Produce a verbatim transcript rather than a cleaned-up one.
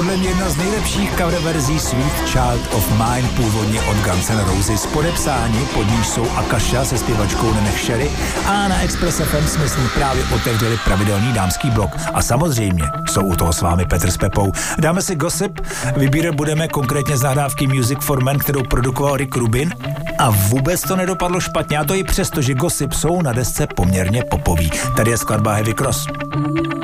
podle mě jedna z nejlepších cover verzí Sweet Child of Mine, původně od Guns N' Roses, podepsání, pod níž jsou Akasha se zpěvačkou Nene Sherry, a na Express F M jsme s ní právě otevřeli pravidelný dámský blok. A samozřejmě jsou u toho s vámi Petr s Pepou. Dáme si Gossip, vybírat budeme konkrétně z nahrávky Music for Men, kterou produkoval Rick Rubin, a vůbec to nedopadlo špatně, a to i přesto, že Gossip jsou na desce poměrně popoví. Tady je skladba Heavy Cross.